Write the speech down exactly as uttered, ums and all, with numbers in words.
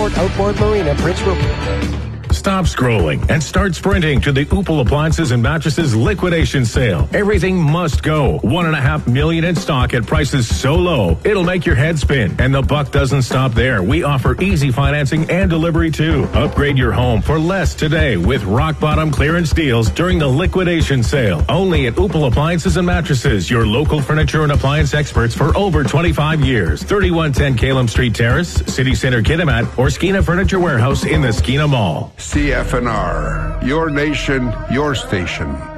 Port Outboard Marina, Prince Rupert. Stop scrolling and start sprinting to the Upel Appliances and Mattresses liquidation sale. Everything must go. One and a half million in stock at prices so low, it'll make your head spin. And the buck doesn't stop there. We offer easy financing and delivery too. Upgrade your home for less today with rock bottom clearance deals during the liquidation sale. Only at Upel Appliances and Mattresses, your local furniture and appliance experts for over twenty-five years. thirty-one ten Calum Street Terrace, City Center Kitimat, or Skeena Furniture Warehouse in the Skeena Mall. C F N R, your nation, your station.